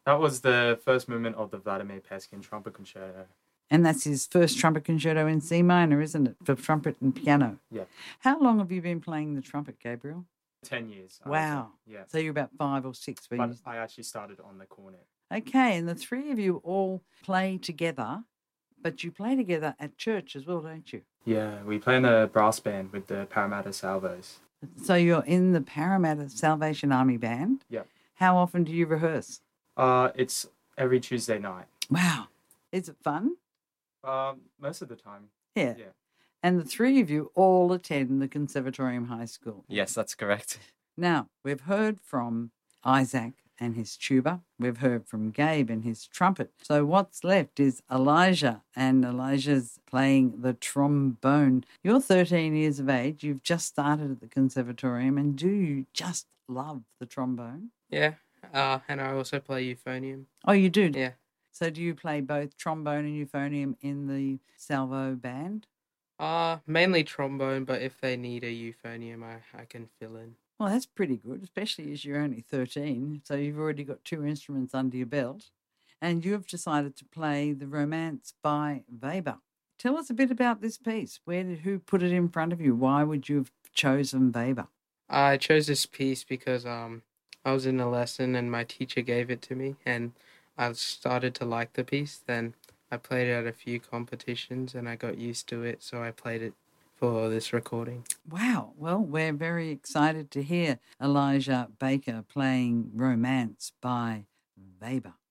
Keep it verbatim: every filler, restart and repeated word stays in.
That was the first movement of the Vladimir Peskin trumpet concerto. And that's his first trumpet concerto in C minor, isn't it, for trumpet and piano? Yeah. How long have you been playing the trumpet, Gabriel? Ten years. I Wow. would say. Yeah. So you're about five or six when But you... I actually started on the cornet. Okay, and the three of you all play together, but you play together at church as well, don't you? Yeah, we play in a brass band with the Parramatta Salvos. So you're in the Parramatta Salvation Army Band? Yeah. How often do you rehearse? Uh, it's every Tuesday night. Wow. Is it fun? Um, most of the time. Yeah. Yeah. And the three of you all attend the Conservatorium High School. Yes, that's correct. Now, we've heard from Isaac and his tuba. We've heard from Gabe and his trumpet. So what's left is Elijah, and Elijah's playing the trombone. You're thirteen years of age. You've just started at the Conservatorium, and do you just love the trombone? Yeah, uh, and I also play euphonium. Oh, you do? Yeah. So do you play both trombone and euphonium in the Salvo band? Uh, mainly trombone, but if they need a euphonium, I, I can fill in. Well, that's pretty good, especially as you're only thirteen. So you've already got two instruments under your belt. And you've decided to play The Romance by Weber. Tell us a bit about this piece. Where did, who put it in front of you? Why would you have chosen Weber? I chose this piece because um I was in a lesson and my teacher gave it to me, and I started to like the piece. Then I played it at a few competitions and I got used to it, so I played it for this recording. Wow. Well, we're very excited to hear Elijah Baker playing Romance by Weber.